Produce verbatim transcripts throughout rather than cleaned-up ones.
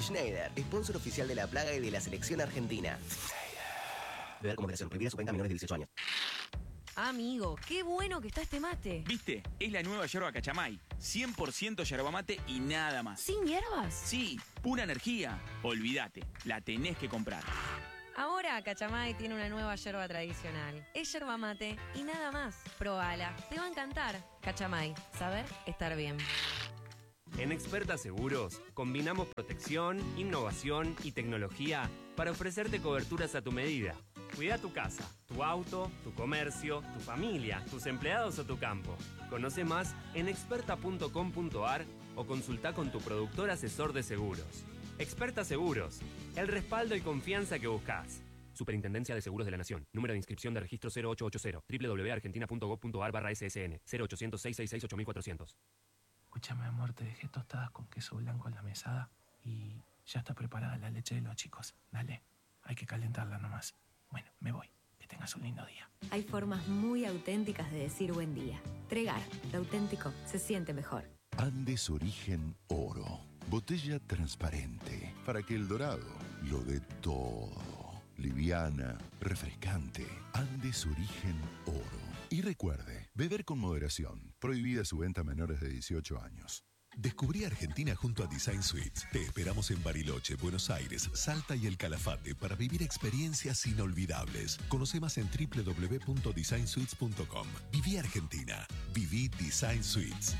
Schneider, sponsor oficial de La Plaga y de la selección argentina. Beber con moderación. Prohibida su venta a menores de dieciocho años. Amigo, qué bueno que está este mate. ¿Viste? Es la nueva yerba Cachamay. cien por ciento yerba mate y nada más. ¿Sin hierbas? Sí, pura energía. Olvídate, la tenés que comprar. Ahora Cachamay tiene una nueva yerba tradicional. Es yerba mate y nada más. Probala, te va a encantar. Cachamay, saber estar bien. En Experta Seguros, combinamos protección, innovación y tecnología para ofrecerte coberturas a tu medida. Cuida tu casa, tu auto, tu comercio, tu familia, tus empleados o tu campo. Conoce más en experta punto com punto a r o consulta con tu productor asesor de seguros. Experta Seguros, el respaldo y confianza que buscas. Superintendencia de Seguros de la Nación. Número de inscripción de registro cero ocho ocho cero. doble u doble u doble u punto argentina punto gov punto a r barra S S N. cero ochocientos, seiscientos sesenta y seis, ocho mil cuatrocientos. Escúchame, amor, te dejé tostadas con queso blanco en la mesada y ya está preparada la leche de los chicos. Dale, hay que calentarla nomás. Bueno, me voy. Que tengas un lindo día. Hay formas muy auténticas de decir buen día. Tregar, lo auténtico se siente mejor. Andes Origen Oro. Botella transparente para que el dorado lo dé todo. Liviana, refrescante. Andes Origen Oro. Y recuerde, beber con moderación. Prohibida su venta a menores de dieciocho años. Descubrí Argentina junto a Design Suites. Te esperamos en Bariloche, Buenos Aires, Salta y El Calafate para vivir experiencias inolvidables. Conoce más en doble u doble u doble u punto design suites punto com. Viví Argentina. Viví Design Suites.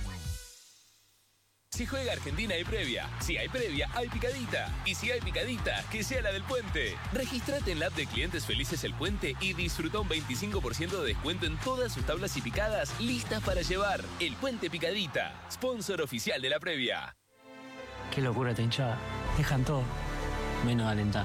Si juega Argentina hay previa, si hay previa hay picadita, y si hay picadita, que sea la del Puente. Regístrate en la app de Clientes Felices El Puente y disfruta un veinticinco por ciento de descuento en todas sus tablas y picadas listas para llevar. El Puente Picadita, sponsor oficial de la previa. Qué locura esta hinchada, dejan todo, menos alentar.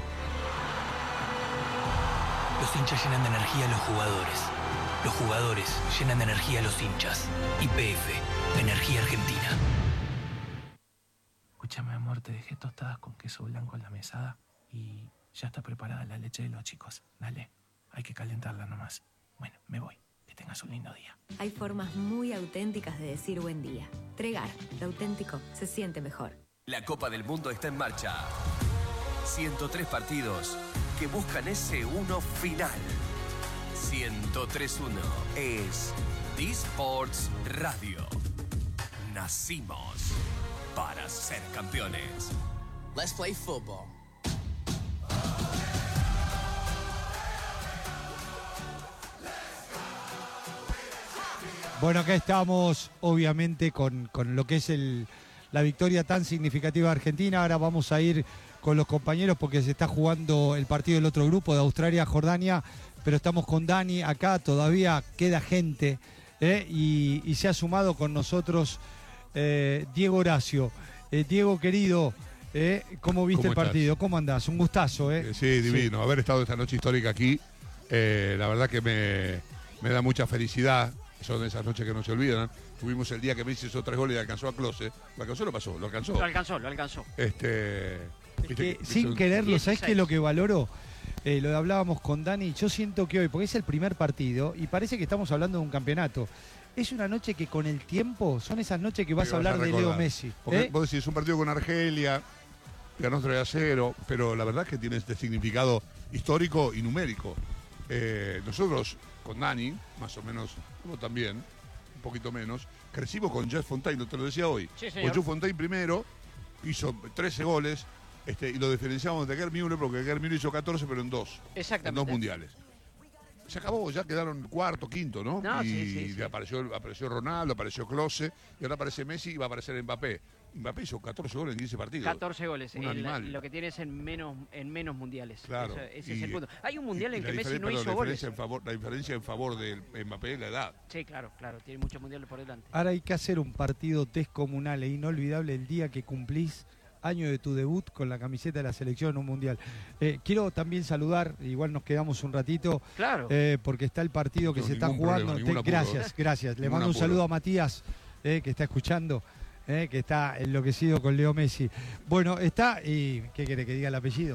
Los hinchas llenan de energía a los jugadores. Los jugadores llenan de energía a los hinchas. Y P F, Energía Argentina. Escúchame, amor, te dejé tostadas con queso blanco en la mesada y ya está preparada la leche de los chicos. Dale, hay que calentarla nomás. Bueno, me voy. Que tengas un lindo día. Hay formas muy auténticas de decir buen día. Tregar, lo auténtico se siente mejor. La Copa del Mundo está en marcha. ciento tres partidos que buscan ese uno final. ciento tres uno es D-Sports Radio. Nacimos para ser campeones. Let's play football. Bueno, acá estamos, obviamente, con, con lo que es el, la victoria tan significativa de Argentina. Ahora vamos a ir con los compañeros porque se está jugando el partido del otro grupo de Australia, Jordania. Pero estamos con Dani acá, todavía queda gente. ¿eh? Y, y se ha sumado con nosotros eh, Diego Horacio. Eh, Diego, querido, eh, ¿cómo viste el partido? ¿Cómo andás? Un gustazo, ¿eh? Eh, sí, divino. Sí. Haber estado esta noche histórica aquí, eh, la verdad que me, me da mucha felicidad. Son de esas noches que no se olvidan. Tuvimos el día que Messi hizo tres goles y alcanzó a Klose. ¿Lo alcanzó o lo pasó? Lo alcanzó. Lo alcanzó, lo alcanzó. Este, es que, sin un... quererlo, ¿sabés qué es lo que valoro? Eh, lo hablábamos con Dani. Yo siento que hoy, porque es el primer partido y parece que estamos hablando de un campeonato. Es una noche que con el tiempo, son esas noches que vas a hablar vas a de Leo Messi. Porque ¿eh? vos decís, un partido con Argelia, ganó tres a cero, pero la verdad es que tiene este significado histórico y numérico. Eh, nosotros, con Dani, más o menos, como también, un poquito menos, crecimos con Jeff Fontaine, te lo decía hoy. Sí, señor. Jeff Fontaine primero hizo trece goles este, y lo diferenciamos de Gerd Müller porque Gerd Müller hizo catorce, pero en dos. Exactamente. En dos mundiales. Se acabó, ya quedaron cuarto, quinto, ¿no? no y sí, sí, sí. Apareció, apareció Ronaldo, apareció Klose, y ahora aparece Messi y va a aparecer Mbappé. Mbappé hizo catorce goles en quince partidos. catorce goles. Un el, animal. Lo que tiene es en menos, en menos mundiales. Claro. Eso, ese y, es el punto. Hay un mundial y, en y que Messi no hizo hizo la goles. En favor, la diferencia en favor de Mbappé es la edad. Sí, claro, claro. Tiene muchos mundiales por delante. Ahora hay que hacer un partido descomunal e inolvidable el día que cumplís año de tu debut con la camiseta de la selección en un mundial. Eh, quiero también saludar, igual nos quedamos un ratito, claro. eh, porque está el partido no que se está problema, jugando. Te, gracias, gracias. Le mando un apuro. saludo a Matías, eh, que está escuchando, eh, que está enloquecido con Leo Messi. Bueno, está, y ¿qué quiere que diga el apellido?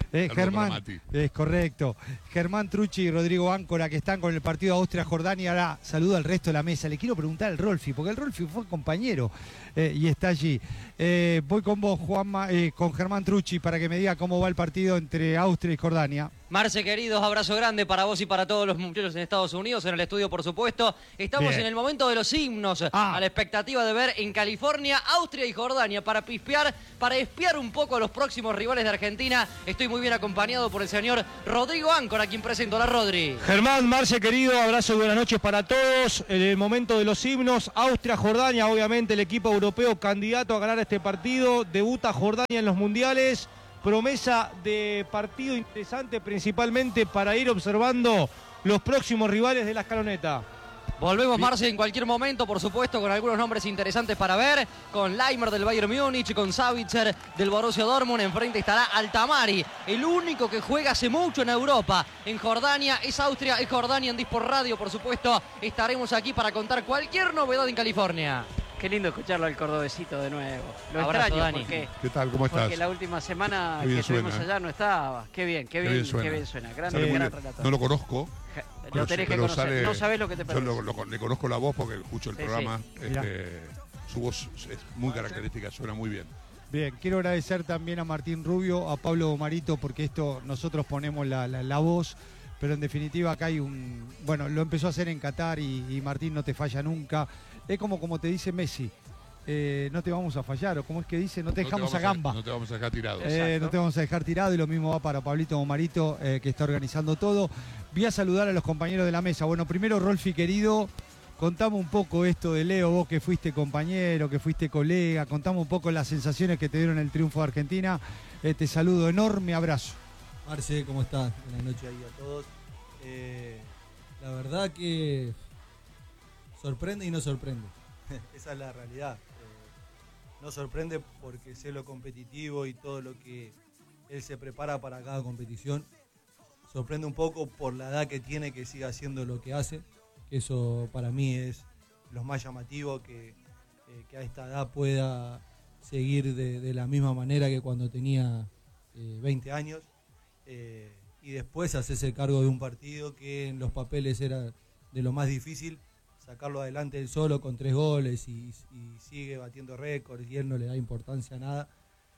Eh, Saludo Germán, para Mati. es correcto. Germán Trucci y Rodrigo Áncora, que están con el partido Austria-Jordania. Ahora saludo al resto de la mesa. Le quiero preguntar al Rolfi, porque el Rolfi fue compañero eh, y está allí. Eh, voy con vos, Juanma, eh, con Germán Trucci, para que me diga cómo va el partido entre Austria y Jordania. Marce, queridos, abrazo grande para vos y para todos los muchachos en Estados Unidos, en el estudio, por supuesto. Estamos Bien. en el momento de los himnos, Ah. a la expectativa de ver en California, Austria y Jordania, para pispear, para espiar un poco a los próximos rivales de Argentina. Estoy muy bien acompañado por el señor Rodrigo Áncora, a quien presento. Hola, Rodri. Germán, Marce, querido, abrazo y buenas noches para todos. En el momento de los himnos, Austria-Jordania, obviamente el equipo europeo candidato a ganar este partido. Debuta Jordania en los mundiales. Promesa de partido interesante, principalmente para ir observando los próximos rivales de la escaloneta. Volvemos, Marce, en cualquier momento, por supuesto, con algunos nombres interesantes para ver. Con Leimer del Bayern Múnich, con Savitzer del Borussia Dortmund. Enfrente estará Altamari, el único que juega hace mucho en Europa. En Jordania es Austria, es Jordania en Dispor Radio, por supuesto. Estaremos aquí para contar cualquier novedad en California. Qué lindo escucharlo al cordobesito de nuevo. Lo Abrazo, extraño Dani. porque, ¿Qué tal? ¿Cómo estás? porque la última semana Qué bien que estuvimos suena, allá no estaba. Qué bien, qué, Qué bien, bien suena. qué bien suena. Gran, Sale muy gran bien. relator. No lo conozco. Lo pero- tenés que pero conocer. sale- No sabés lo que te Yo perdés. lo- lo- le conozco la voz porque escucho el Sí, programa. sí. Este, su voz es muy característica, suena muy bien. Bien, quiero agradecer también a Martín Rubio, a Pablo Marito, porque esto nosotros ponemos la, la- la voz, pero en definitiva acá hay un... Bueno, lo empezó a hacer en Qatar y, y Martín no te falla nunca. Es como, como te dice Messi, eh, no te vamos a fallar, o como es que dice, no te No dejamos vamos a gamba. No te vamos a dejar tirado. Eh, no te vamos a dejar tirado y lo mismo va para Pablito Marito, eh, que está organizando todo. Voy a saludar a los compañeros de la mesa. Bueno, primero, Rolfi, querido, contame un poco esto de Leo, vos que fuiste compañero, que fuiste colega, contame un poco las sensaciones que te dieron el triunfo de Argentina. Eh, te saludo, enorme abrazo. Marce, ¿cómo estás? Buenas noches ahí a todos. Eh, la verdad que sorprende y no sorprende. Esa es la realidad. Eh, no sorprende porque sé lo competitivo y todo lo que él se prepara para cada competición. Sorprende un poco por la edad que tiene, que siga haciendo lo que hace. Eso para mí es lo más llamativo, que, eh, que a esta edad pueda seguir de, de la misma manera que cuando tenía eh, veinte años. Eh, y después hacerse cargo de un partido que en los papeles era de lo más difícil, sacarlo adelante él solo con tres goles y, y sigue batiendo récords y él no le da importancia a nada.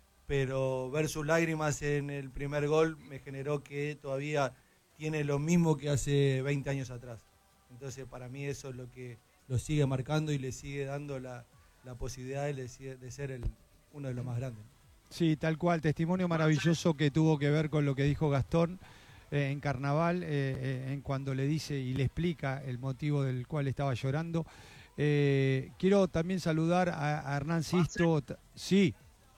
Pero ver sus lágrimas en el primer gol me generó que todavía tiene lo mismo que hace veinte años atrás. Entonces para mí eso es lo que lo sigue marcando y le sigue dando la, la posibilidad de, de ser el, uno de los más grandes. Sí, tal cual, testimonio maravilloso que tuvo que ver con lo que dijo Gastón eh, en Carnaval, eh, eh, en cuando le dice y le explica el motivo del cual estaba llorando. Eh, quiero también saludar a, a Hernán Sisto. Sí.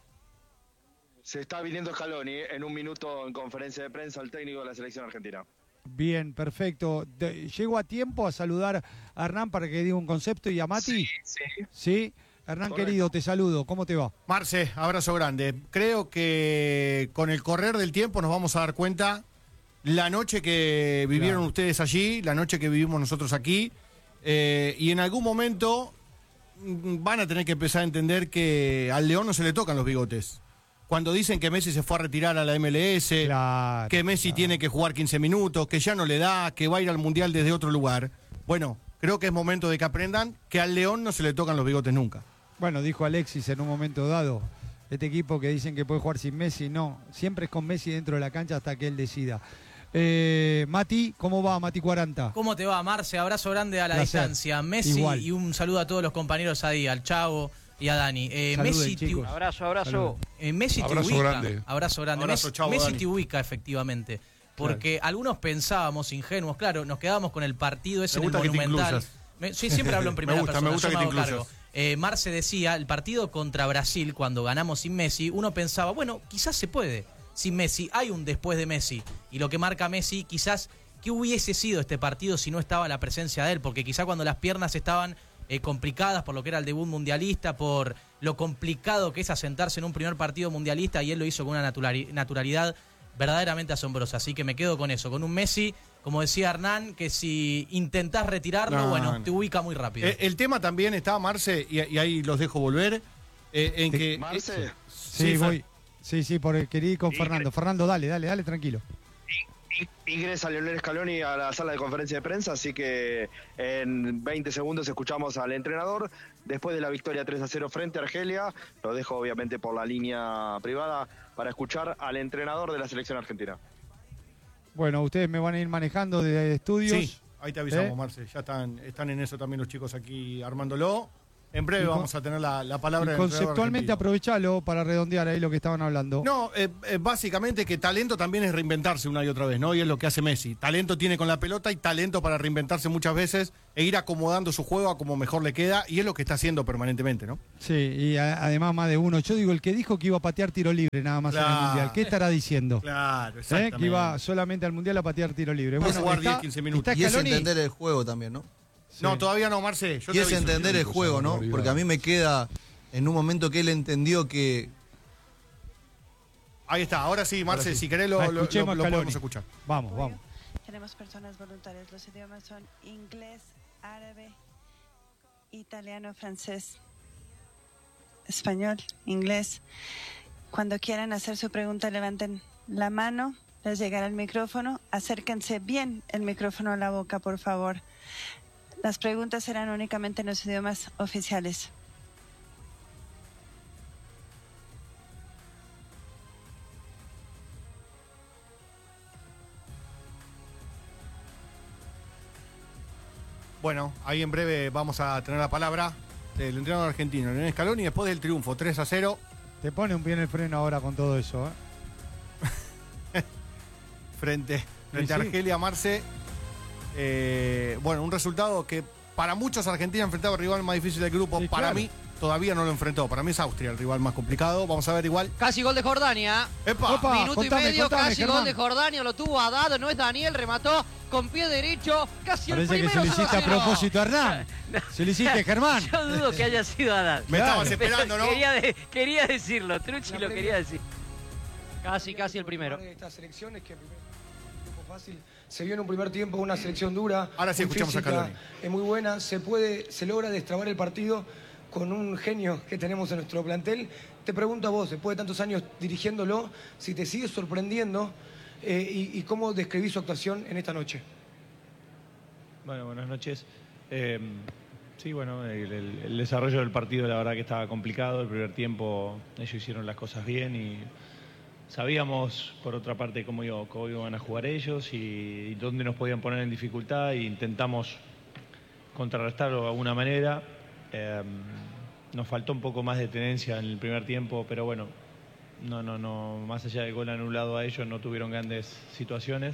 Se está viniendo Scaloni en un minuto en conferencia de prensa al técnico de la selección argentina. Bien, perfecto. De- ¿Llego a tiempo a saludar a Hernán para que diga un concepto y a Mati? Sí, sí. ¿Sí? Hernán, Correcto. querido, te saludo. ¿Cómo te va? Marce, abrazo grande. Creo que con el correr del tiempo nos vamos a dar cuenta la noche que vivieron Claro. ustedes allí, la noche que vivimos nosotros aquí, eh, y en algún momento mm, van a tener que empezar a entender que al León no se le tocan los bigotes. Cuando dicen que Messi se fue a retirar a la M L S, que Messi tiene que jugar quince minutos, que ya no le da, que va a ir al Mundial desde otro lugar. Bueno, creo que es momento de que aprendan que al León no se le tocan los bigotes nunca. Bueno, dijo Alexis en un momento dado, este equipo que dicen que puede jugar sin Messi, no, siempre es con Messi dentro de la cancha hasta que él decida. Eh, Mati, ¿cómo va Mati cuarenta? ¿Cómo te va, Marce? Abrazo grande a la Placer. distancia. Messi Igual. y un saludo a todos los compañeros ahí, al Chavo y a Dani. Eh, Saluden, Messi te- chicos. Abrazo, abrazo. Eh, Messi Abrazo te ubica. grande. Abrazo grande. Abrazo, Messi, Chavo, Messi Dani. te ubica, efectivamente. Porque algunos pensábamos, ingenuos, claro, nos quedábamos con el partido ese Me en el gusta que te Monumental. incluyas. Me- sí, siempre hablo en Me primera gusta, persona, me gusta yo que me te hago incluyas. cargo. Eh, Marce decía, el partido contra Brasil, cuando ganamos sin Messi, uno pensaba, bueno, quizás se puede. Sin Messi, hay un después de Messi. Y lo que marca Messi, quizás, ¿qué hubiese sido este partido si no estaba la presencia de él? Porque quizá cuando las piernas estaban eh, complicadas por lo que era el debut mundialista, por lo complicado que es asentarse en un primer partido mundialista, y él lo hizo con una naturali- naturalidad verdaderamente asombrosa. Así que me quedo con eso, con un Messi, como decía Hernán, que si intentás retirarlo, No, bueno, no. te ubica muy rápido. Eh, el tema también está, Marce, y, y ahí los dejo volver, eh, en que... Marce. Sí, Fer. voy. Sí, sí, porque quería ir con Fernando. Fernando, dale, dale, dale, tranquilo. Ingresa Leonel Scaloni a la sala de conferencia de prensa, así que en veinte segundos escuchamos al entrenador. Después de la victoria tres a cero frente a Argelia, lo dejo obviamente por la línea privada para escuchar al entrenador de la selección argentina. Bueno, ustedes me van a ir manejando de estudios. Sí, ahí te avisamos, ¿Eh? Marce. Ya están, están en eso también los chicos aquí armándolo. En breve Y con- vamos a tener la, la palabra Y del entrenador conceptualmente argentino. aprovechalo para redondear ahí lo que estaban hablando. No, eh, eh, básicamente que talento también es reinventarse una y otra vez, ¿no? Y es lo que hace Messi. Talento tiene con la pelota y talento para reinventarse muchas veces e ir acomodando su juego a como mejor le queda, y es lo que está haciendo permanentemente, ¿no? Sí, y a- además más de uno. Yo digo, el que dijo que iba a patear tiro libre nada más en Claro. el Mundial, ¿qué estará diciendo? Claro, ¿Eh? exactamente. Que iba solamente al Mundial a patear tiro libre. Va a Bueno, jugar está- diez, quince minutos. está Y es Scaloni. entender el juego también, ¿no? No, todavía no, Marce. Yo Y te es aviso. entender el juego, ¿no? Porque a mí me queda en un momento que él entendió que... Ahí está, ahora sí, Marce, Ahora sí. si querés lo, Ah, lo- lo- escuchemos a lo Scaloni. podemos escuchar. Vamos, vamos. Tenemos personas voluntarias. Los idiomas son inglés, árabe, italiano, francés, español, inglés. Cuando quieran hacer su pregunta, levanten la mano, les llegará el micrófono. Acérquense bien el micrófono a la boca, por favor. Las preguntas serán únicamente en los idiomas oficiales. Bueno, ahí en breve vamos a tener la palabra del entrenador argentino, Leonel Scaloni, después del triunfo tres a cero. Te pone un pie en el freno ahora con todo eso, ¿eh? frente, frente a sí. Argelia, Marce. Eh, bueno, un resultado que para muchos Argentina enfrentaba al rival más difícil del grupo. Sí, para claro. mí todavía no lo enfrentó. Para mí es Austria el rival más complicado. Vamos a ver igual. Casi gol de Jordania. ¡Epa! Opa, Minuto contame, y medio, contame, casi Germán. gol de Jordania. Lo tuvo Haddad, no es Daniel, remató con pie derecho. Casi el Parece que primero. se lo hiciste a cero cero. propósito a Hernán. Se lo hiciste, Germán. Yo dudo que haya sido Haddad. Me Claro. estabas esperando, ¿no? Quería, de- quería decirlo, Trucci lo quería decir. Casi, casi el primero. Esta selección es que primero grupo fácil. Se vio en un primer tiempo una selección dura. Ahora sí muy escuchamos a física, Scaloni. Es muy buena. Se puede, se logra destrabar el partido con un genio que tenemos en nuestro plantel. Te pregunto a vos, después de tantos años dirigiéndolo, si te sigue sorprendiendo eh, y, y cómo describís su actuación en esta noche. Bueno, buenas noches. Eh, sí, bueno, el, el- el desarrollo del partido la verdad que estaba complicado. El primer tiempo ellos hicieron las cosas bien y sabíamos, por otra parte, cómo, iba- cómo iban a jugar ellos y, y dónde nos podían poner en dificultad, e intentamos contrarrestarlo de alguna manera. Eh, nos faltó un poco más de tenencia en el primer tiempo, pero bueno, no, no, no, más allá del gol anulado a ellos, no tuvieron grandes situaciones.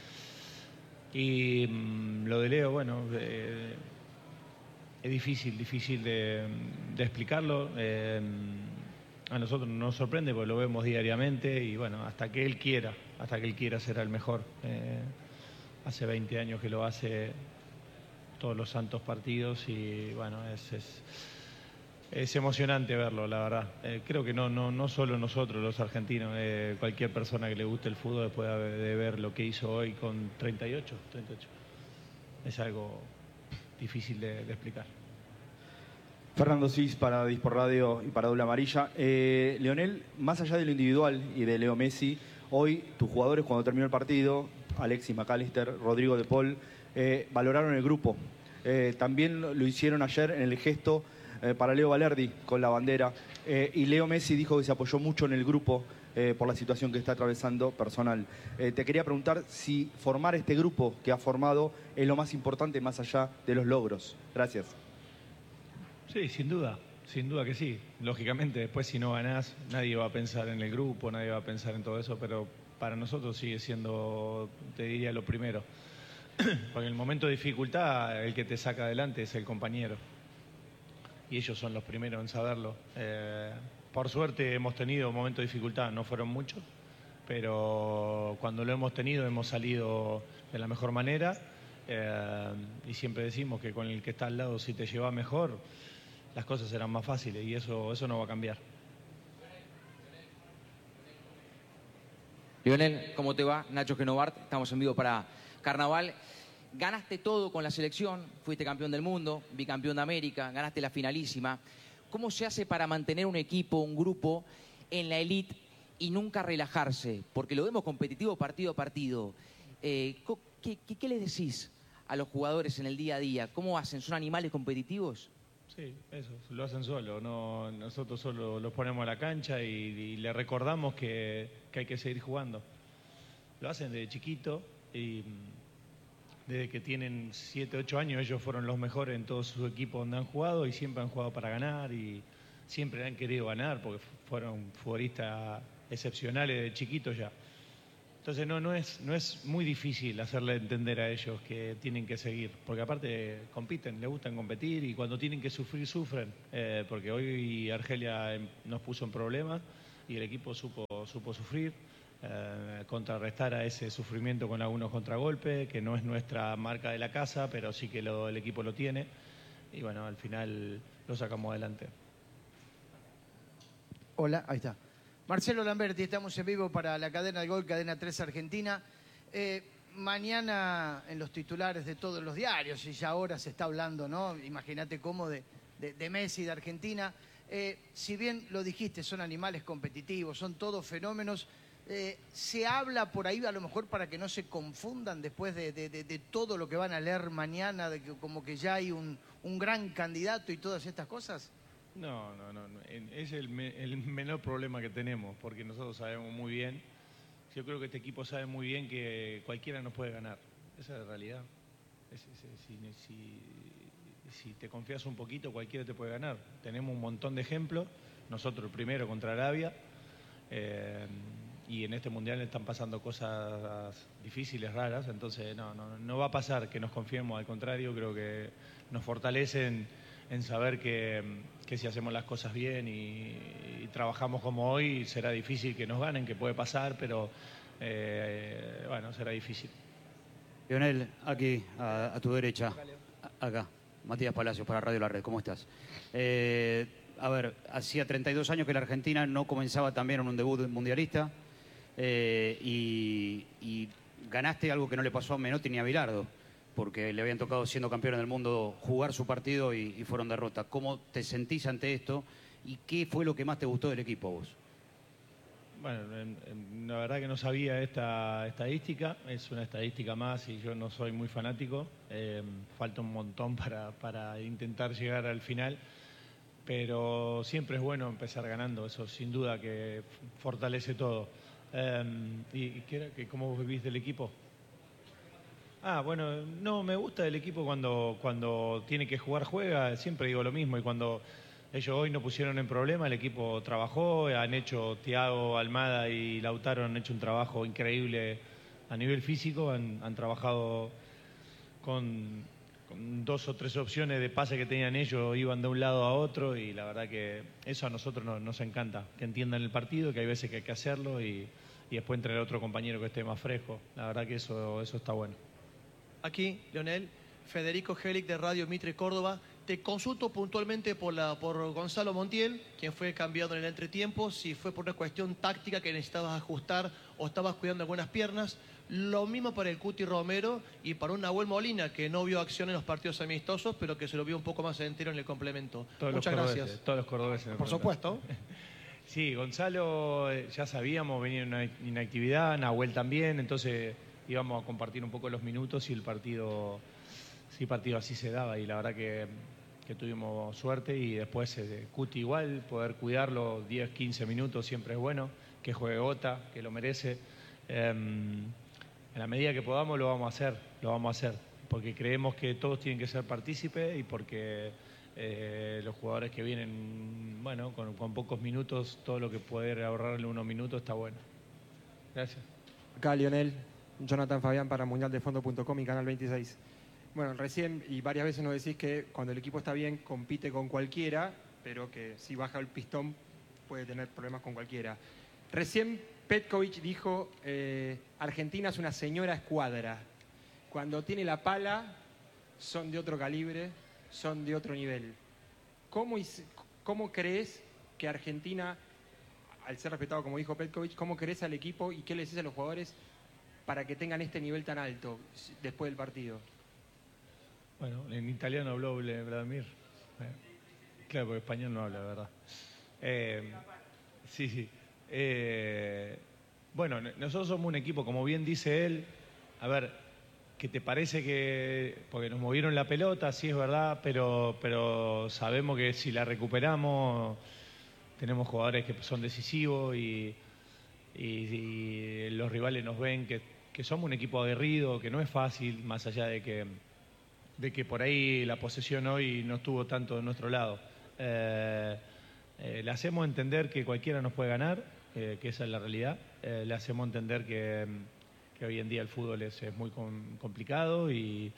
Y mm, lo de Leo, bueno, eh, es difícil, difícil de, de explicarlo. Eh, a nosotros nos sorprende porque lo vemos diariamente y bueno, hasta que él quiera, hasta que él quiera será el mejor. Eh, hace veinte años que lo hace todos los santos partidos y bueno, es, es, es emocionante verlo, la verdad. Eh, creo que no, no, no solo nosotros los argentinos, eh, cualquier persona que le guste el fútbol después de, de ver lo que hizo hoy con treinta y ocho, treinta y ocho. Es algo difícil de, de explicar. Fernando Cis para Dispor Radio y para Doble Amarilla. Eh, Leonel, más allá de lo individual y de Leo Messi, hoy tus jugadores cuando terminó el partido, Alexis McAllister, Rodrigo de Paul, eh, valoraron el grupo. Eh, también lo hicieron ayer en el gesto eh, para Leo Valerdi con la bandera. Eh, y Leo Messi dijo que se apoyó mucho en el grupo eh, por la situación que está atravesando personal. Eh, te quería preguntar si formar este grupo que ha formado es lo más importante más allá de los logros. Gracias. Sí, sin duda, sin duda que sí. Lógicamente, después si no ganás, nadie va a pensar en el grupo, nadie va a pensar en todo eso, pero para nosotros sigue siendo, te diría, lo primero. Porque en el momento de dificultad, el que te saca adelante es el compañero. Y ellos son los primeros en saberlo. Eh, por suerte hemos tenido momentos de dificultad, no fueron muchos, pero cuando lo hemos tenido hemos salido de la mejor manera. Eh, y siempre decimos que con el que está al lado, si te lleva mejor, las cosas serán más fáciles y eso, eso no va a cambiar. Lionel, ¿cómo te va? Nacho Genovart, estamos en vivo para Carnaval. Ganaste todo con la selección, fuiste campeón del mundo, bicampeón de América, ganaste la finalísima. ¿Cómo se hace para mantener un equipo, un grupo en la elite y nunca relajarse, porque lo vemos competitivo partido a partido. Eh, ¿qué, qué, ¿Qué les decís a los jugadores en el día a día? ¿Cómo hacen? ¿Son animales competitivos? Sí, eso, lo hacen solo. No, nosotros solo los ponemos a la cancha y, y le recordamos que, que hay que seguir jugando. Lo hacen desde chiquito y desde que tienen siete, ocho años ellos fueron los mejores en todos sus equipos donde han jugado y siempre han jugado para ganar y siempre han querido ganar porque fueron futbolistas excepcionales de chiquitos ya. Entonces no, no, es, no es muy difícil hacerle entender a ellos que tienen que seguir, porque aparte compiten, les gustan competir y cuando tienen que sufrir, sufren, eh, porque hoy Argelia nos puso en problemas y el equipo supo, supo sufrir, eh, contrarrestar a ese sufrimiento con algunos contragolpes, que no es nuestra marca de la casa, pero sí que lo, el equipo lo tiene y bueno, al final lo sacamos adelante. Hola, ahí está. Marcelo Lamberti, estamos en vivo para la cadena de Gol, Cadena tres Argentina. Eh, mañana en los titulares de todos los diarios, y ya ahora se está hablando, ¿no? Imagínate cómo de, de, de Messi, de Argentina. Eh, si bien lo dijiste, son animales competitivos, son todos fenómenos. Eh, se habla por ahí a lo mejor para que no se confundan después de, de, de, de todo lo que van a leer mañana, de que como que ya hay un, un gran candidato y todas estas cosas. No, no, no, no. Es el, me, el menor problema que tenemos, porque nosotros sabemos muy bien, yo creo que este equipo sabe muy bien que cualquiera nos puede ganar. Esa es la realidad. Es, es, es, si, si, si te confías un poquito, cualquiera te puede ganar. Tenemos un montón de ejemplos, nosotros el primero contra Arabia, eh, y en este Mundial están pasando cosas difíciles, raras, entonces no, no, no va a pasar que nos confiemos, al contrario, creo que nos fortalecen en saber que, que si hacemos las cosas bien y, y trabajamos como hoy, será difícil que nos ganen, que puede pasar, pero eh, bueno, será difícil. Lionel, aquí, a, a tu derecha, a, acá, Matías Palacios para Radio La Red, ¿cómo estás? Eh, a ver, hacía treinta y dos años que la Argentina no comenzaba también en un debut mundialista eh, y, y ganaste algo que no le pasó a Menotti ni a Bilardo, porque le habían tocado, siendo campeones del mundo, jugar su partido y, y fueron derrotas. ¿Cómo te sentís ante esto y qué fue lo que más te gustó del equipo a vos? Bueno, en, en, la verdad que no sabía esta estadística, es una estadística más y yo no soy muy fanático, eh, falta un montón para, para intentar llegar al final, pero siempre es bueno empezar ganando, eso sin duda que fortalece todo. Eh, ¿Y, y qué era, que, cómo vos vivís del equipo? Ah, bueno, no, me gusta el equipo cuando, cuando tiene que jugar, juega, siempre digo lo mismo, y cuando ellos hoy no pusieron en problema, el equipo trabajó, han hecho, Thiago, Almada y Lautaro han hecho un trabajo increíble a nivel físico, han, han trabajado con, con dos o tres opciones de pase que tenían ellos, iban de un lado a otro y la verdad que eso a nosotros nos, nos encanta, que entiendan el partido, que hay veces que hay que hacerlo y, y después entre el otro compañero que esté más fresco, la verdad que eso, eso está bueno. Aquí, Lionel, Federico Gelic de Radio Mitre Córdoba. Te consulto puntualmente por, la, por Gonzalo Montiel, quien fue cambiado en el entretiempo, si fue por una cuestión táctica que necesitabas ajustar o estabas cuidando algunas piernas. Lo mismo para el Cuti Romero y para un Nahuel Molina, que no vio acción en los partidos amistosos, pero que se lo vio un poco más entero en el complemento. Todos Muchas los gracias. Todos los cordobeses. Por supuesto. Sí, Gonzalo ya sabíamos, venía en una inactividad, Nahuel también, entonces íbamos a compartir un poco los minutos y el partido, sí, partido así se daba y la verdad que, que tuvimos suerte y después eh, Cuti igual, poder cuidarlo diez, quince minutos siempre es bueno, que juegue Ota, que lo merece. Eh, en la medida que podamos lo vamos a hacer, lo vamos a hacer, porque creemos que todos tienen que ser partícipes y porque eh, los jugadores que vienen, bueno, con, con pocos minutos, todo lo que poder ahorrarle unos minutos está bueno. Gracias. Acá Lionel, Jonathan Fabián para mundial de fondo punto com y Canal veintiséis. Bueno, recién y varias veces nos decís que cuando el equipo está bien compite con cualquiera, pero que si baja el pistón puede tener problemas con cualquiera. Recién Petkovic dijo, eh, Argentina es una señora escuadra. Cuando tiene la pala son de otro calibre, son de otro nivel. ¿Cómo, cómo crees que Argentina, al ser respetado como dijo Petkovic, cómo crees al equipo y qué les dices a los jugadores para que tengan este nivel tan alto después del partido? Bueno, en italiano habló Vladimir. Eh, claro, porque español no habla, ¿verdad? Eh, sí, sí. Eh, bueno, nosotros somos un equipo, como bien dice él, a ver, que te parece que, porque nos movieron la pelota, sí es verdad, pero, pero sabemos que si la recuperamos, tenemos jugadores que son decisivos y, y, y los rivales nos ven que, que somos un equipo aguerrido, que no es fácil, más allá de que, de que por ahí la posesión hoy no estuvo tanto de nuestro lado. Eh, eh, le hacemos entender que cualquiera nos puede ganar, eh, que esa es la realidad. Eh, le hacemos entender que, que hoy en día el fútbol es, es muy com- complicado y,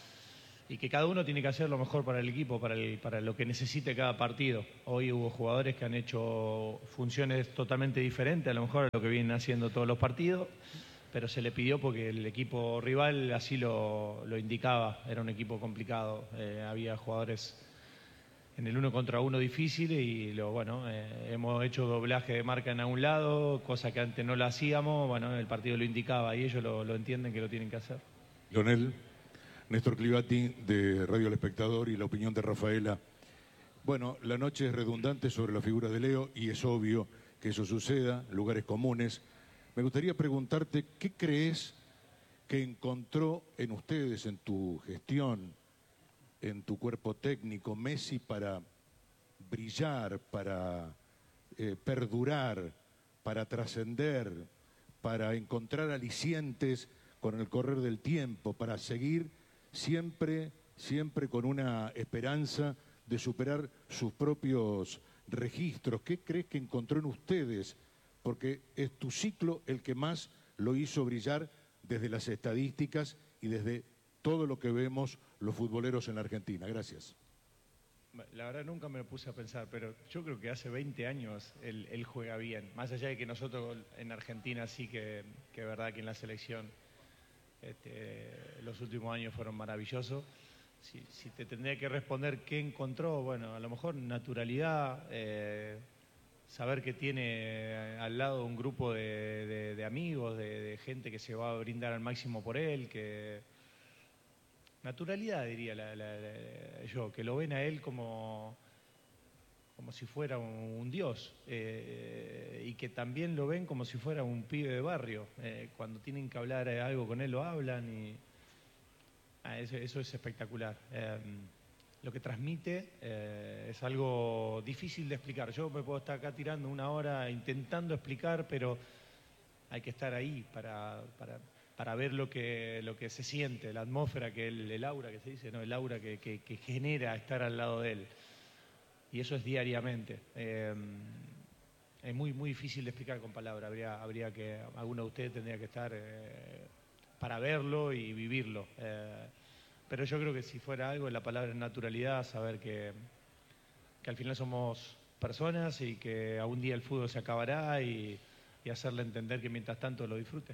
y que cada uno tiene que hacer lo mejor para el equipo, para, el, para lo que necesite cada partido. Hoy hubo jugadores que han hecho funciones totalmente diferentes a lo mejor a lo que vienen haciendo todos los partidos, pero se le pidió porque el equipo rival así lo, lo indicaba, era un equipo complicado, eh, había jugadores en el uno contra uno difícil y lo, bueno, eh, hemos hecho doblaje de marca en algún lado, cosa que antes no lo hacíamos, bueno, el partido lo indicaba y ellos lo, lo entienden que lo tienen que hacer. Leonel, Néstor Clivati de Radio El Espectador y la opinión de Rafaela. Bueno, la noche es redundante sobre la figura de Leo y es obvio que eso suceda, lugares comunes. Me gustaría preguntarte, ¿qué crees que encontró en ustedes, en tu gestión, en tu cuerpo técnico, Messi para brillar, para eh, perdurar, para trascender, para encontrar alicientes con el correr del tiempo, para seguir siempre, siempre con una esperanza de superar sus propios registros? ¿Qué crees que encontró en ustedes? Porque es tu ciclo el que más lo hizo brillar desde las estadísticas y desde todo lo que vemos los futboleros en la Argentina. Gracias. La verdad nunca me lo puse a pensar, pero yo creo que hace veinte años él, él juega bien. Más allá de que nosotros en Argentina sí que, que verdad que en la selección este, los últimos años fueron maravillosos. Si, si te tendría que responder qué encontró, bueno, a lo mejor naturalidad, eh, saber que tiene al lado un grupo de, de, de amigos, de, de gente que se va a brindar al máximo por él, que... Naturalidad, diría la, la, la, yo, que lo ven a él como, como si fuera un, un dios eh, y que también lo ven como si fuera un pibe de barrio. Eh, cuando tienen que hablar algo con él lo hablan y ah, eso, eso es espectacular. Eh, lo que transmite eh, es algo difícil de explicar. Yo me puedo estar acá tirando una hora intentando explicar, pero hay que estar ahí para... para para ver lo que, lo que se siente, la atmósfera, que el, el aura que se dice, ¿no? El aura que, que, que genera estar al lado de él. Y eso es diariamente. Eh, es muy, muy difícil de explicar con palabras. Habría, habría que, alguno de ustedes tendría que estar eh, para verlo y vivirlo. Eh, pero yo creo que si fuera algo, la palabra es naturalidad, saber que, que al final somos personas y que algún día el fútbol se acabará y, y hacerle entender que mientras tanto lo disfrute.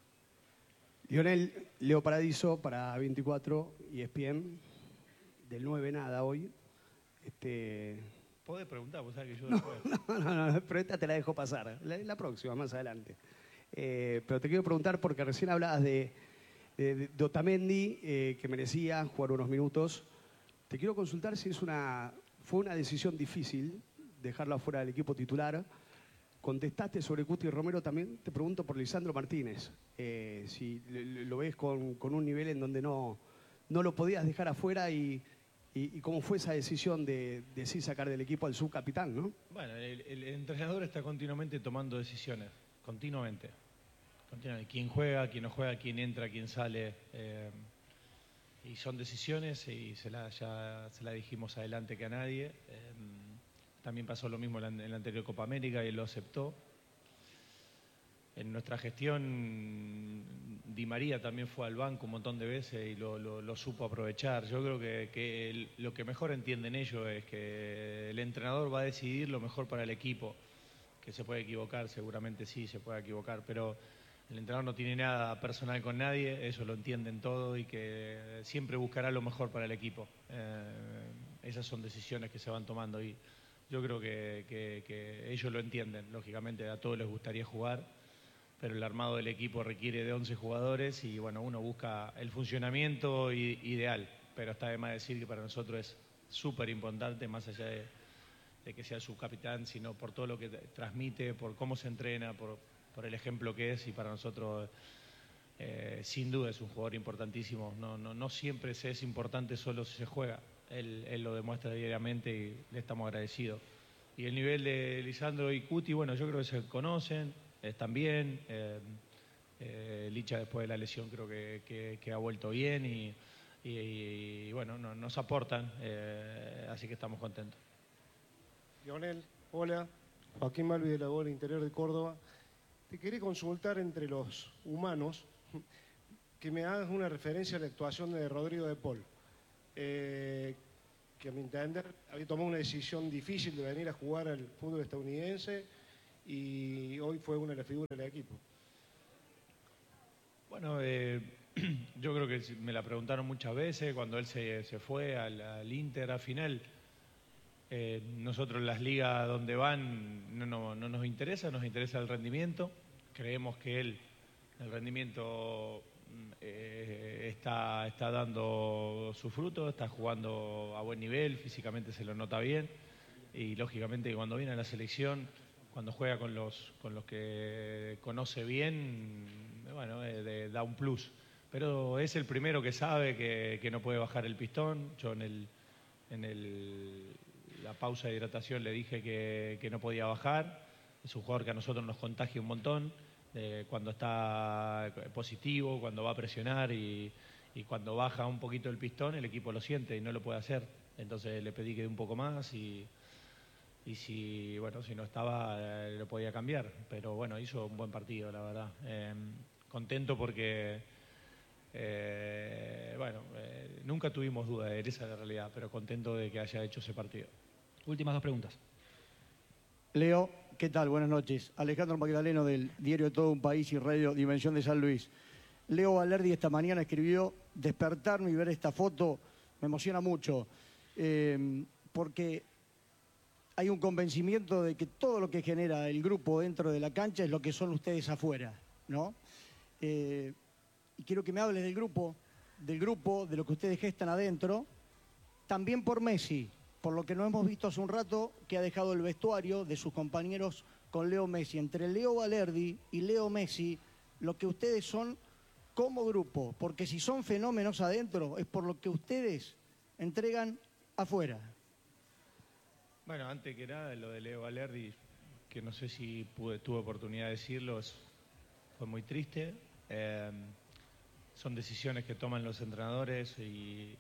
Lionel, Leo Paradiso para veinticuatro y E S P N, del nueve nada hoy. Este... Podés preguntar, vos sabés que yo no, después... No, no, no, pero esta te la dejo pasar, la, la próxima, más adelante. Eh, pero te quiero preguntar, porque recién hablabas de, de, de Otamendi, eh, que merecía jugar unos minutos. Te quiero consultar si es una, fue una decisión difícil dejarlo afuera del equipo titular. Contestaste sobre Cuti Romero, también te pregunto por Lisandro Martínez, eh, si lo ves con, con un nivel en donde no, no lo podías dejar afuera y, y, y cómo fue esa decisión de, de sí sacar del equipo al subcapitán, ¿no? Bueno, el, el entrenador está continuamente tomando decisiones, continuamente. continuamente. Quién juega, quién no juega, quién entra, quién sale. Eh, y son decisiones y se la, ya se la dijimos adelante que a nadie. Eh, También pasó lo mismo en la anterior Copa América y él lo aceptó. En nuestra gestión, Di María también fue al banco un montón de veces y lo, lo, lo supo aprovechar. Yo creo que, que el, lo que mejor entienden ellos es que el entrenador va a decidir lo mejor para el equipo. Que se puede equivocar, seguramente sí, se puede equivocar, pero el entrenador no tiene nada personal con nadie, ellos lo entienden todo y que siempre buscará lo mejor para el equipo. Eh, esas son decisiones que se van tomando y yo creo que, que, que ellos lo entienden. Lógicamente a todos les gustaría jugar, pero el armado del equipo requiere de once jugadores y bueno, uno busca el funcionamiento ideal, pero está de más decir que para nosotros es súper importante, más allá de, de que sea su capitán, sino por todo lo que transmite, por cómo se entrena, por, por el ejemplo que es, y para nosotros eh, sin duda es un jugador importantísimo. No, no, no siempre se es importante solo si se juega, él, él lo demuestra diariamente y le estamos agradecidos. Y el nivel de Lisandro y Cuti, bueno, yo creo que se conocen, están bien. Eh, eh, Licha después de la lesión creo que, que, que ha vuelto bien y, y, y bueno, no, nos aportan, eh, así que estamos contentos. Lionel, hola. Joaquín Malvi de la Bola Interior de Córdoba. Te quería consultar entre los humanos que me hagas una referencia a la actuación de Rodrigo de Paul. Eh, que a mi entender había tomado una decisión difícil de venir a jugar al fútbol estadounidense y hoy fue una de las figuras del equipo. Bueno, eh, yo creo que me la preguntaron muchas veces cuando él se, se fue al, al Inter a final. Eh, nosotros las ligas donde van no, no, no nos interesa, nos interesa el rendimiento. Creemos que él, el rendimiento eh, está, está dando su fruto, está jugando a buen nivel, físicamente se lo nota bien y lógicamente cuando viene a la selección, cuando juega con los, con los que conoce bien, bueno, eh, de, da un plus. Pero es el primero que sabe que, que no puede bajar el pistón. Yo en el... En el la pausa de hidratación le dije que, que no podía bajar. Es un jugador que a nosotros nos contagia un montón, eh, cuando está positivo, cuando va a presionar y, y cuando baja un poquito el pistón, el equipo lo siente y no lo puede hacer. Entonces le pedí que dé un poco más y, y si, bueno, si no estaba, eh, lo podía cambiar. Pero bueno, hizo un buen partido, la verdad. Eh, contento porque... Eh, bueno, eh, nunca tuvimos duda de esa la realidad, pero contento de que haya hecho ese partido. Últimas dos preguntas. Leo, ¿qué tal? Buenas noches. Alejandro Magdaleno del diario de Todo un País y Radio Dimensión de San Luis. Leo Valerdi esta mañana escribió: despertarme y ver esta foto me emociona mucho, eh, porque hay un convencimiento de que todo lo que genera el grupo dentro de la cancha es lo que son ustedes afuera, ¿no? Eh, y quiero que me hables del grupo, del grupo, de lo que ustedes gestan adentro, también por Messi, por lo que no hemos visto hace un rato, que ha dejado el vestuario de sus compañeros con Leo Messi. Entre Leo Valerdi y Leo Messi, lo que ustedes son como grupo, porque si son fenómenos adentro, es por lo que ustedes entregan afuera. Bueno, antes que nada, lo de Leo Valerdi, que no sé si pude, tuve oportunidad de decirlo, es, fue muy triste. Eh, son decisiones que toman los entrenadores y,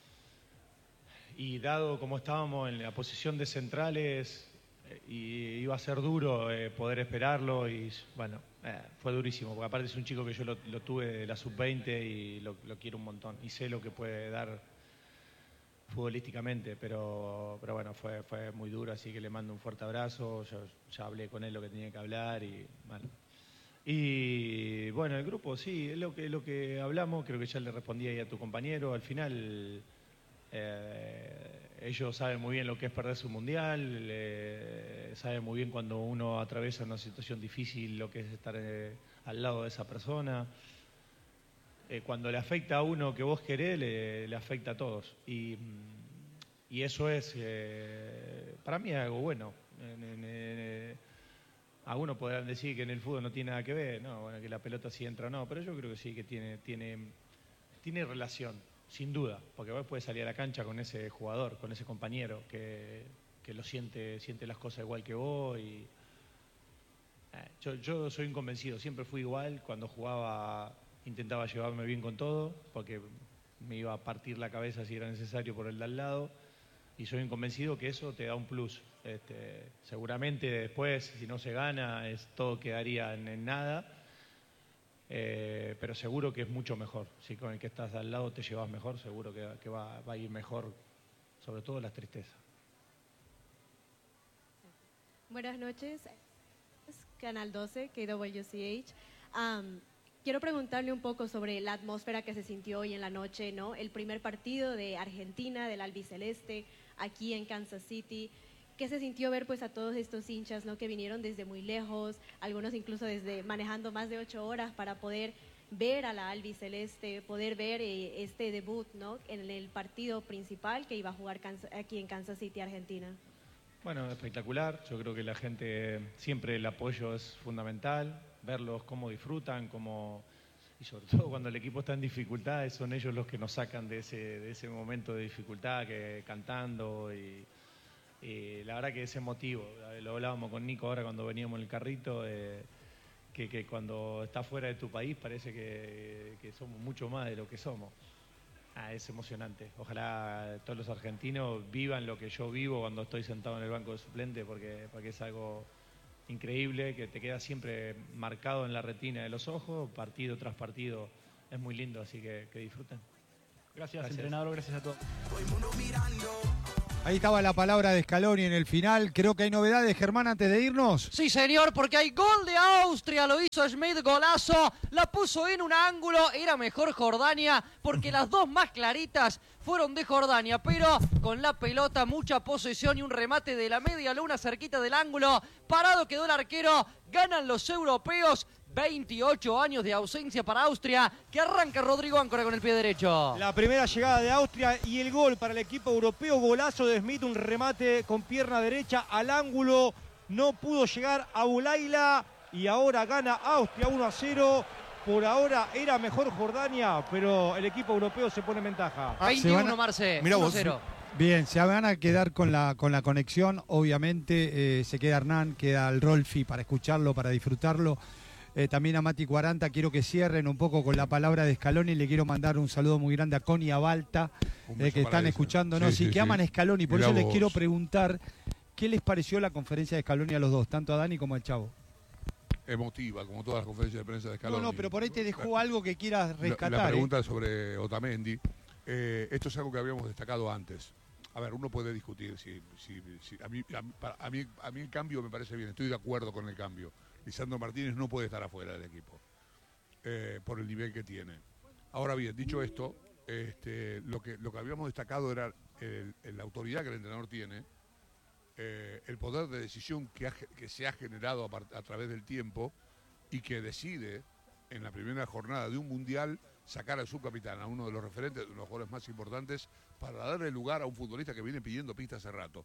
y dado como estábamos en la posición de centrales, eh, y iba a ser duro eh, poder esperarlo y bueno, eh, fue durísimo, porque aparte es un chico que yo lo, lo tuve de la sub veinte y lo, lo quiero un montón y sé lo que puede dar futbolísticamente, pero, pero bueno, fue, fue muy duro, así que le mando un fuerte abrazo. Yo ya hablé con él lo que tenía que hablar y bueno. Y bueno, el grupo sí, es lo que, lo que hablamos, creo que ya le respondí ahí a tu compañero. Al final eh, ellos saben muy bien lo que es perderse un mundial, eh, saben muy bien cuando uno atraviesa una situación difícil lo que es estar eh, al lado de esa persona. Eh, cuando le afecta a uno que vos querés, le, le afecta a todos. Y, y eso es, eh, para mí es algo bueno. En, en, en, algunos podrán decir que en el fútbol no tiene nada que ver, no, bueno, que la pelota sí entra o no, pero yo creo que sí, que tiene, tiene, tiene relación, sin duda, porque vos podés salir a la cancha con ese jugador, con ese compañero que, que lo siente, siente las cosas igual que vos. Y, eh, yo, yo soy inconvencido, siempre fui igual, cuando jugaba intentaba llevarme bien con todo, porque me iba a partir la cabeza si era necesario por el de al lado, y soy inconvencido que eso te da un plus. Este, seguramente después, si no se gana, es, todo quedaría en, en nada, eh, pero seguro que es mucho mejor. Si con el que estás al lado te llevas mejor, seguro que, que va, va a ir mejor, sobre todo las tristezas. Buenas noches, Canal doce, K W C H. Um, Quiero preguntarle un poco sobre la atmósfera que se sintió hoy en la noche, ¿no? El primer partido de Argentina, del albiceleste, aquí en Kansas City. ¿Qué se sintió ver pues a todos estos hinchas, ¿no? Que vinieron desde muy lejos, algunos incluso desde manejando más de ocho horas para poder ver a la albiceleste, poder ver eh, este debut, ¿no? En el partido principal que iba a jugar Kansas, aquí en Kansas City, Argentina. Bueno, espectacular. Yo creo que la gente, siempre el apoyo es fundamental, verlos cómo disfrutan, cómo... y sobre todo cuando el equipo está en dificultades, son ellos los que nos sacan de ese, de ese momento de dificultad, que cantando y, y la verdad que es emotivo. Lo hablábamos con Nico ahora cuando veníamos en el carrito, eh, que, que cuando estás fuera de tu país parece que, que somos mucho más de lo que somos. Ah, es emocionante. Ojalá todos los argentinos vivan lo que yo vivo cuando estoy sentado en el banco de suplente, porque, porque es algo increíble que te queda siempre marcado en la retina de los ojos, partido tras partido. Es muy lindo, así que, que disfruten. Gracias, gracias, entrenador, gracias a todos. Ahí estaba la palabra de Scaloni en el final. Creo que hay novedades, Germán, antes de irnos. Sí, señor, porque hay gol de Austria, lo hizo Schmidt, golazo, la puso en un ángulo, era mejor Jordania, porque las dos más claritas fueron de Jordania, pero con la pelota, mucha posesión y un remate de la media luna cerquita del ángulo, parado quedó el arquero, ganan los europeos, veintiocho años de ausencia para Austria, que arranca Rodrigo Áncora con el pie derecho. La primera llegada de Austria y el gol para el equipo europeo, golazo de Schmidt, un remate con pierna derecha al ángulo, no pudo llegar a Bulaila y ahora gana Austria uno a cero. Por ahora era mejor Jordania, pero el equipo europeo se pone en ventaja. Ah, veintiuno, Marce, uno a cero. Bien, se van a quedar con la, con la conexión, obviamente, eh, se queda Hernán, queda el Rolfi para escucharlo, para disfrutarlo. Eh, también a Mati cuarenta, quiero que cierren un poco con la palabra de Scaloni. Le quiero mandar un saludo muy grande a Connie Abalta, eh, que están escuchándonos sí, y sí, que sí. aman a Scaloni. Por Mirá eso les vos. quiero preguntar qué les pareció la conferencia de Scaloni a los dos, tanto a Dani como al Chavo. Emotiva, como todas las conferencias de prensa de Scaloni. No, no, pero por ahí te dejó algo que quieras La- rescatar. La, ¿eh? pregunta sobre Otamendi. Eh, esto es algo que habíamos destacado antes. A ver, uno puede discutir si, si, si- a, mí, a, mí, para- a mí a mí el cambio me parece bien, estoy de acuerdo con el cambio. Lisandro Martínez no puede estar afuera del equipo eh, por el nivel que tiene. Ahora bien, dicho esto, este, lo que lo que habíamos destacado era el- el- la autoridad que el entrenador tiene, eh, el poder de decisión que, ha ge- que se ha generado a, par- a través del tiempo y que decide en la primera jornada de un mundial sacar al subcapitán, a uno de los referentes, de los jugadores más importantes, para darle lugar a un futbolista que viene pidiendo pista hace rato.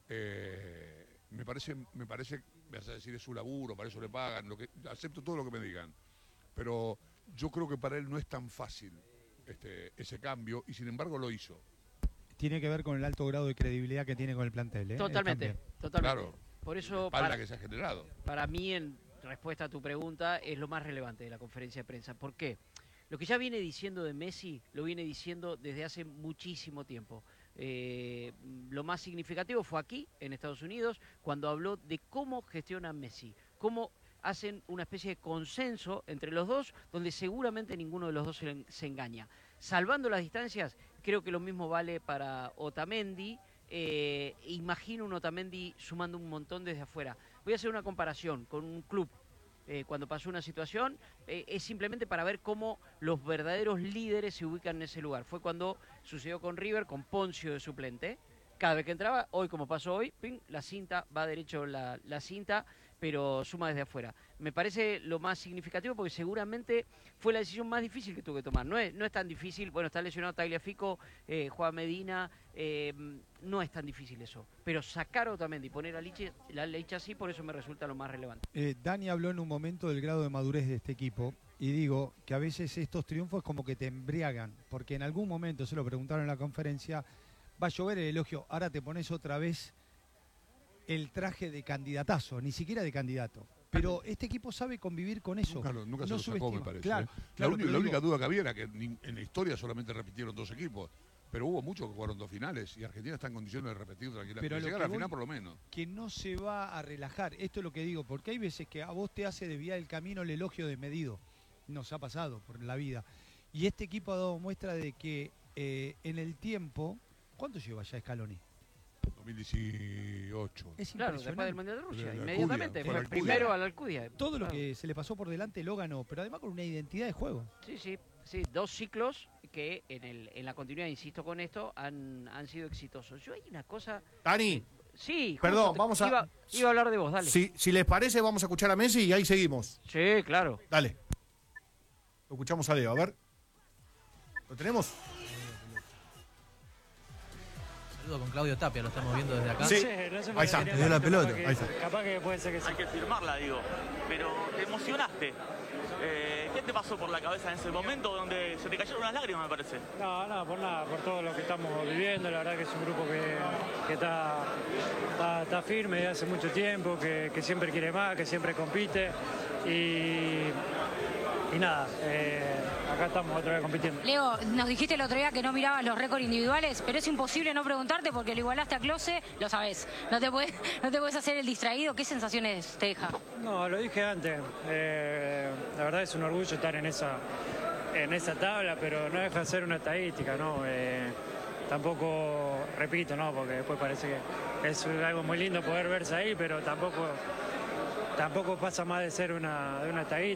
Eh, me parece, me parece, me vas a decir es su laburo, para eso le pagan, lo que, acepto todo lo que me digan, pero yo creo que para él no es tan fácil este, ese cambio y sin embargo lo hizo. Tiene que ver con el alto grado de credibilidad que tiene con el plantel. ¿eh? Totalmente, También. totalmente. Claro. Por eso, Espalda para, que se ha generado. para mí, en respuesta a tu pregunta, es lo más relevante de la conferencia de prensa. ¿Por qué? Lo que ya viene diciendo de Messi, lo viene diciendo desde hace muchísimo tiempo. Eh, lo más significativo fue aquí, en Estados Unidos, cuando habló de cómo gestiona Messi, cómo hacen una especie de consenso entre los dos, donde seguramente ninguno de los dos se, se engaña. Salvando las distancias, creo que lo mismo vale para Otamendi. Eh, imagino un Otamendi sumando un montón desde afuera. Voy a hacer una comparación con un club. Eh, cuando pasó una situación, eh, es simplemente para ver cómo los verdaderos líderes se ubican en ese lugar. Fue cuando sucedió con River, con Poncio de suplente. Cada vez que entraba, hoy como pasó hoy, ping, la cinta, va derecho la, la cinta, pero suma desde afuera. Me parece lo más significativo porque seguramente fue la decisión más difícil que tuve que tomar. No es, no es tan difícil, bueno, está lesionado Tagliafico, eh, Juan Medina, eh, no es tan difícil eso. Pero sacar a Otamendi y poner a Liche, la leche así, por eso me resulta lo más relevante. Eh, Dani habló en un momento del grado de madurez de este equipo y digo que a veces estos triunfos como que te embriagan, porque en algún momento, se lo preguntaron en la conferencia, va a llover el elogio, ahora te pones otra vez el traje de candidatazo, ni siquiera de candidato. Pero este equipo sabe convivir con eso. Nunca, lo- nunca no se lo sacó, me subestima. parece. Claro, ¿eh? claro, la, uni- pero la digo- única duda que había era que ni- en la historia solamente repitieron dos equipos, pero hubo muchos que jugaron dos finales y Argentina está en condiciones de repetir tranquilamente. Pero a De lo llegar que a la final voy- por lo menos. que no se va a relajar. Esto es lo que digo, porque hay veces que a vos te hace desviar el camino el elogio desmedido. Nos ha pasado por la vida. Y este equipo ha dado muestra de que eh, en el tiempo... ¿Cuánto lleva ya Scaloni? dos mil dieciocho. Es Claro, impresionante. después del Mundial de Rusia, La Alcudia, inmediatamente. fue Fue la primero Alcudia. a la Alcudia. Todo lo Claro. que se le pasó por delante lo ganó, pero además con una identidad de juego. Sí, sí, sí, dos ciclos que en, el, en la continuidad, insisto con esto, han, han sido exitosos. Yo hay una cosa... Dani, Sí, justo Perdón, te- vamos a- Iba, iba a hablar de vos, dale. si, si les parece, vamos a escuchar a Messi y ahí seguimos. Sí, claro. Dale. Lo escuchamos a Leo, a ver. ¿Lo tenemos? saludo con Claudio Tapia, lo estamos viendo desde acá. Sí, no sé ahí está, te dio la pelota. Capaz que- Ahí está. Capaz que puede ser que sí. Hay que firmarla, digo. Pero te emocionaste. Eh, ¿Qué te pasó por la cabeza en ese momento donde se te cayeron unas lágrimas, me parece? No, no, por nada, por todo lo que estamos viviendo. La verdad que es un grupo que, que está, está, está firme desde hace mucho tiempo, que, que siempre quiere más, que siempre compite. Y, y nada, eh, acá estamos otra vez compitiendo. Leo, nos dijiste el otro día que no mirabas los récords individuales, pero es imposible no preguntarte porque lo igualaste a Klose, lo sabés. No te puedes, no te puedes hacer el distraído. ¿Qué sensaciones te deja? No, lo dije antes. Eh, la verdad es un orgullo estar en esa, en esa tabla, pero no deja de ser una estadística, ¿no? Eh, tampoco, repito, ¿no? Porque después parece que es algo muy lindo poder verse ahí, pero tampoco, tampoco pasa más de ser una, de una estadística.